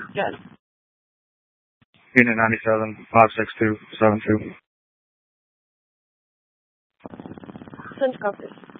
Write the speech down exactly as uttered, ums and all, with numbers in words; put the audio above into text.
Jen. Unit ninety-seven, five six two seven two. Send copies.